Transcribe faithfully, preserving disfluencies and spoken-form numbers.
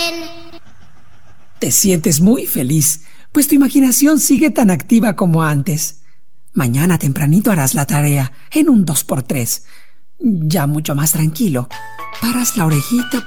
orden. Te sientes muy feliz, pues tu imaginación sigue tan activa como antes. Mañana tempranito harás la tarea en un dos por tres. Ya mucho más tranquilo. Paras la orejita